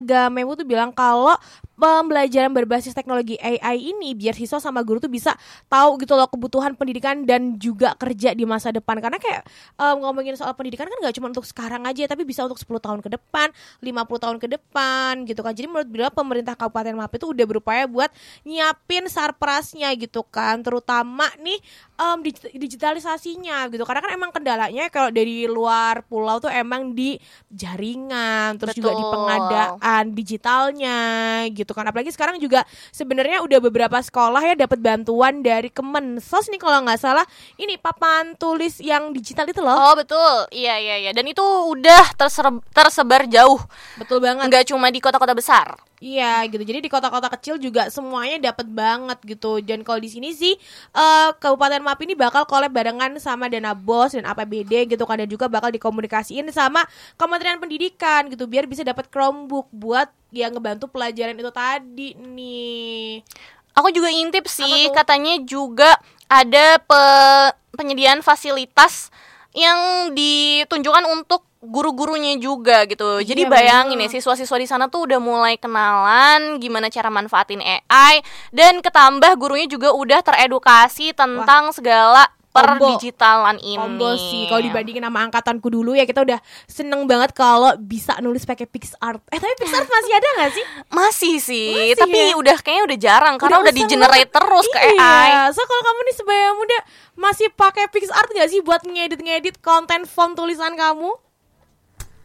Memo tuh bilang kalau pembelajaran berbasis teknologi AI ini biar siswa sama guru tuh bisa tahu gitu loh kebutuhan pendidikan dan juga kerja di masa depan. Karena kayak ngomongin soal pendidikan kan gak cuma untuk sekarang aja, tapi bisa untuk 10 tahun ke depan, 50 tahun ke depan gitu kan. Jadi menurut Bila, pemerintah Kabupaten Mapi itu udah berupaya buat nyiapin sarprasnya gitu kan, terutama nih digitalisasinya gitu. Karena kan emang kendalanya kalau dari luar pulau tuh emang di jaringan, terus juga di pengadaan digitalnya gitu kan. Apalagi sekarang juga sebenarnya udah beberapa sekolah ya dapat bantuan dari Kemensos nih kalau nggak salah, ini papan tulis yang digital itu loh. Oh betul, iya. Dan itu udah tersebar jauh. Betul banget. Nggak cuma di kota-kota besar. Iya gitu. Jadi di kota-kota kecil juga semuanya dapat banget gitu. Dan kalau di sini sih Kabupaten Mapi ini bakal collab barengan sama Dana BOS dan APBD gitu kan, dan juga bakal dikomunikasiin sama Kementerian Pendidikan gitu biar bisa dapat Chromebook buat yang ngebantu pelajaran itu tadi nih. Aku juga intip sih, katanya juga ada penyediaan fasilitas yang ditunjukkan untuk guru-gurunya juga gitu. Jadi bayangin ya, siswa-siswa di sana tuh udah mulai kenalan gimana cara manfaatin AI, dan ketambah gurunya juga udah teredukasi tentang segala perdigitalan ini. Combo sih. Kalau dibandingin sama angkatanku dulu ya, kita udah seneng banget kalau bisa nulis pakai PixArt. Tapi PixArt masih ada nggak sih? Masih sih, tapi ya? Kayaknya udah jarang karena udah di-generate terus ke AI. So kalau kamu nih sebagai muda masih pakai PixArt nggak sih buat ngedit konten font tulisan kamu?